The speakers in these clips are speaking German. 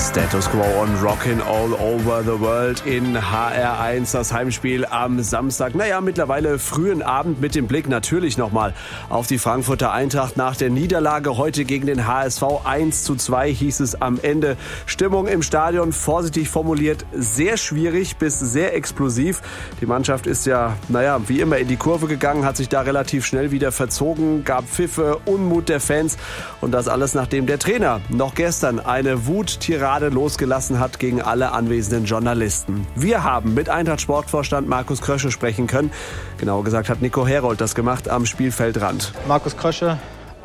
Status Quo und Rockin' All Over the World in HR1, das Heimspiel am Samstag. Mittlerweile frühen Abend mit dem Blick natürlich nochmal auf die Frankfurter Eintracht nach der Niederlage heute gegen den HSV. 1:2 hieß es am Ende. Stimmung im Stadion, vorsichtig formuliert, sehr schwierig bis sehr explosiv. Die Mannschaft ist wie immer in die Kurve gegangen, hat sich da relativ schnell wieder verzogen, gab Pfiffe, Unmut der Fans und das alles, nachdem der Trainer noch gestern eine Wuttirade losgelassen hat gegen alle anwesenden Journalisten. Wir haben mit Eintracht-Sportvorstand Markus Krösche sprechen können. Genauer gesagt hat Nico Herold das gemacht am Spielfeldrand. Markus Krösche,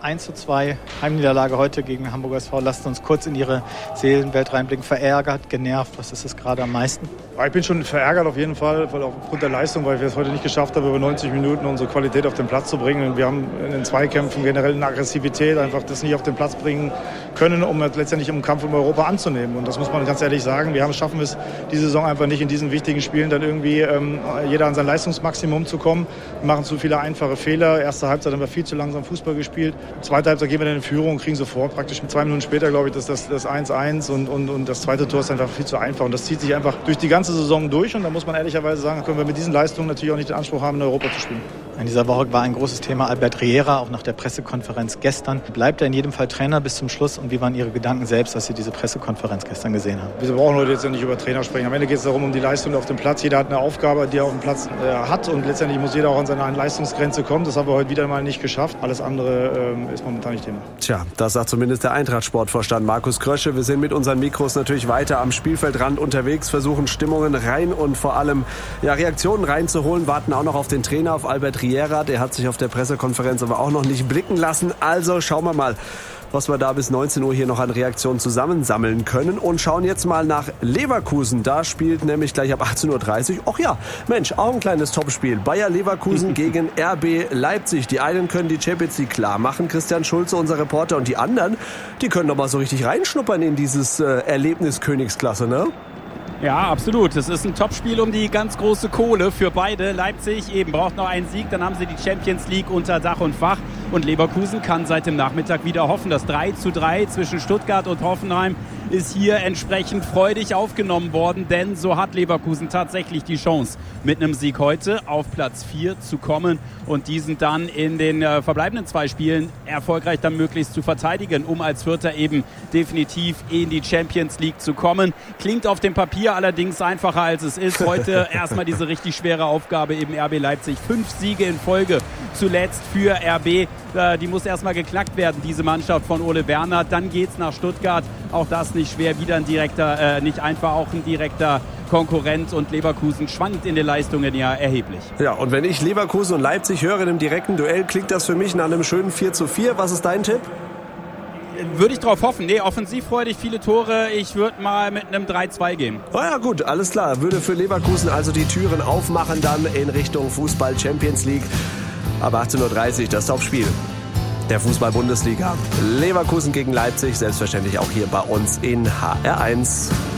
1:2, Heimniederlage heute gegen Hamburger SV. Lasst uns kurz in Ihre Seelenwelt reinblicken. Verärgert, genervt, was ist es gerade am meisten? Ich bin schon verärgert auf jeden Fall, weil auch aufgrund der Leistung, weil wir es heute nicht geschafft haben, über 90 Minuten unsere Qualität auf den Platz zu bringen. Und wir haben in den Zweikämpfen generell eine Aggressivität, einfach das nicht auf den Platz bringen können, um letztendlich einen Kampf um Europa anzunehmen. Und das muss man ganz ehrlich sagen. Wir schaffen es die Saison einfach nicht, in diesen wichtigen Spielen dann irgendwie jeder an sein Leistungsmaximum zu kommen. Wir machen zu viele einfache Fehler. Erste Halbzeit haben wir viel zu langsam Fußball gespielt. Zweite Halbzeit gehen wir dann in Führung und kriegen sofort praktisch 2 Minuten später, glaube ich, das 1:1 und das zweite Tor ist einfach viel zu einfach. Und das zieht sich einfach durch die ganze Saison durch. Und da muss man ehrlicherweise sagen, können wir mit diesen Leistungen natürlich auch nicht den Anspruch haben, in Europa zu spielen. In dieser Woche war ein großes Thema Albert Riera, auch nach der Pressekonferenz gestern. Bleibt er in jedem Fall Trainer bis zum Schluss? Und wie waren Ihre Gedanken selbst, als Sie diese Pressekonferenz gestern gesehen haben? Wir brauchen heute jetzt ja nicht über Trainer sprechen. Am Ende geht es darum, um die Leistung auf dem Platz. Jeder hat eine Aufgabe, die er auf dem Platz hat. Und letztendlich muss jeder auch an seine Leistungsgrenze kommen. Das haben wir heute wieder mal nicht geschafft. Alles andere ist momentan nicht Thema. Tja, das sagt zumindest der Eintracht-Sportvorstand Markus Krösche. Wir sind mit unseren Mikros natürlich weiter am Spielfeldrand unterwegs, versuchen Stimmungen rein und vor allem Reaktionen reinzuholen, warten auch noch auf den Trainer, auf Albert Riera. Der hat sich auf der Pressekonferenz aber auch noch nicht blicken lassen. Also schauen wir mal, was wir da bis 19 Uhr hier noch an Reaktionen zusammensammeln können und schauen jetzt mal nach Leverkusen. Da spielt nämlich gleich ab 18:30 Uhr, auch ein kleines Topspiel. Bayer Leverkusen gegen RB Leipzig. Die einen können die Champions League klar machen, Christian Schulze, unser Reporter, und die anderen, die können doch mal so richtig reinschnuppern in dieses Erlebnis Königsklasse, ne? Ja, absolut. Es ist ein Topspiel um die ganz große Kohle für beide. Leipzig eben braucht noch einen Sieg, dann haben sie die Champions League unter Dach und Fach. Und Leverkusen kann seit dem Nachmittag wieder hoffen. Das 3:3 zwischen Stuttgart und Hoffenheim ist hier entsprechend freudig aufgenommen worden, denn so hat Leverkusen tatsächlich die Chance, mit einem Sieg heute auf Platz 4 zu kommen und diesen dann in den verbleibenden 2 Spielen erfolgreich dann möglichst zu verteidigen, um als Vierter eben definitiv in die Champions League zu kommen. Klingt auf dem Papier allerdings einfacher, als es ist. Heute erstmal diese richtig schwere Aufgabe, eben RB Leipzig. 5 Siege in Folge zuletzt für RB. Die muss erstmal geknackt werden, diese Mannschaft von Ole Werner. Dann geht's nach Stuttgart. Auch das nicht schwer. Wieder nicht einfach, auch ein direkter Konkurrent. Und Leverkusen schwankt in den Leistungen ja erheblich. Ja, und wenn ich Leverkusen und Leipzig höre in einem direkten Duell, klingt das für mich nach einem schönen 4:4. Was ist dein Tipp? Würde ich drauf hoffen. Nee, offensivfreudig, viele Tore. Ich würde mal mit einem 3:2 gehen. Oh ja, gut, alles klar. Würde für Leverkusen also die Türen aufmachen dann in Richtung Fußball Champions League. Ab 18:30 Uhr das Topspiel der Fußball-Bundesliga. Leverkusen gegen Leipzig, selbstverständlich auch hier bei uns in HR1.